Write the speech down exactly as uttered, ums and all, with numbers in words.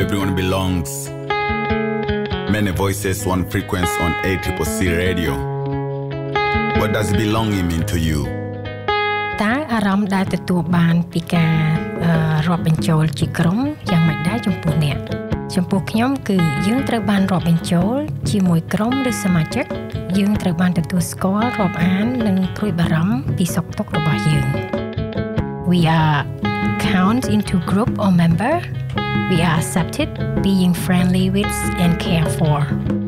everyone belongs. Many voices, one frequency on A C C C Radio. What does belonging mean to you? តើអារម្មណ៍ដែលទទួលបានពីការរាប់បញ្ចូលជាក្រុមយ៉ាងម៉េចដែរចំពោះអ្នកចំពោះខ្ញុំគឺយើងត្រូវបានរាប់បញ្ចូលជាមួយក្រុមឬសមាជិកយើងត្រូវបានទទួលស្គាល់រាប់អាននិងព្រួយបារម្ភពីសុខទុក្ខរបស់យើង We are count into group or member. We are accepted, being friendly with and care for.